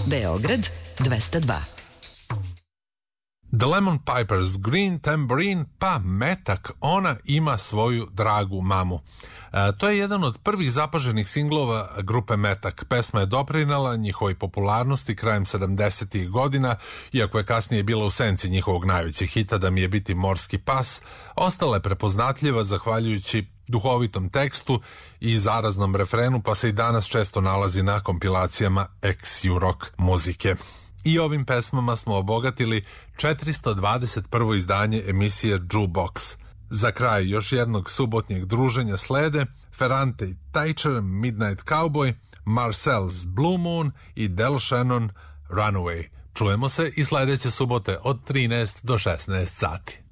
Beograd 202. The Lemon Pipers, Green Tambourine, pa Metak, ona ima svoju dragu mamu. To je jedan od prvih zapaženih singlova grupe Metak. Pesma je doprinela njihovoj popularnosti krajem 70. godina, iako je kasnije bila u senci njihovog najvećeg hita Da mi je biti morski pas, ostala je prepoznatljiva zahvaljujući duhovitom tekstu i zaraznom refrenu, pa se i danas često nalazi na kompilacijama ex-rock muzike. I ovim pesmama smo obogatili 421. izdanje emisije Jukebox. Za kraj još jednog subotnjeg druženja slede Ferrante i Teicher, Midnight Cowboy, Marcel's Blue Moon i Del Shannon Runaway. Čujemo se i sledeće subote od 13 do 16 sati.